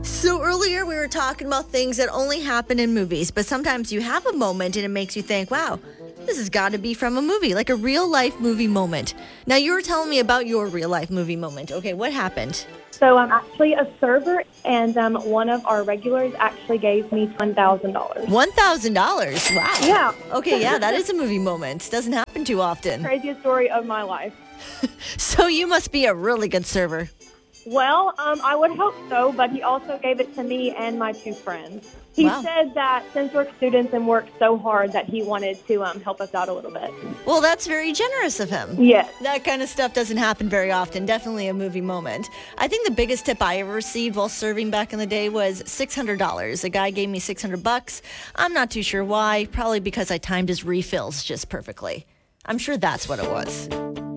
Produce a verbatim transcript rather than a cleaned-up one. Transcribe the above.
So earlier we were talking about things that only happen in movies, but sometimes you have a moment and it makes you think, wow, this has got to be from a movie, like a real life movie moment. Now you were telling me about your real life movie moment. Okay, what happened? So I'm actually a server, and um, one of our regulars actually gave me one thousand dollars. one thousand dollars? Wow. Yeah. Okay, yeah, that is a movie moment. Doesn't happen too often. Craziest story of my life. So you must be a really good server. Well, um, I would hope so, but he also gave it to me and my two friends. He Wow. said that since we're students and work so hard that he wanted to um, help us out a little bit. Well, that's very generous of him. Yes. That kind of stuff doesn't happen very often. Definitely a movie moment. I think the biggest tip I ever received while serving back in the day was six hundred dollars. A guy gave me six hundred bucks. I'm not too sure why. Probably because I timed his refills just perfectly. I'm sure that's what it was.